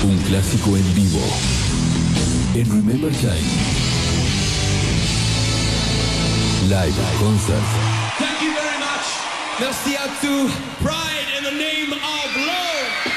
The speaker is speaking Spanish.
Un clásico en vivo. En Remember Time. Live concert. Thank you very much. Merci à tous. Pride in the name of love.